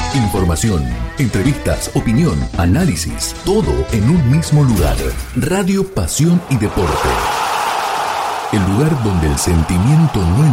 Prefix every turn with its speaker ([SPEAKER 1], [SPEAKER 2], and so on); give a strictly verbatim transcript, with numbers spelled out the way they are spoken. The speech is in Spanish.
[SPEAKER 1] Información, entrevistas, opinión, análisis, todo en un mismo lugar. Radio Pasión y Deporte. El lugar donde el sentimiento no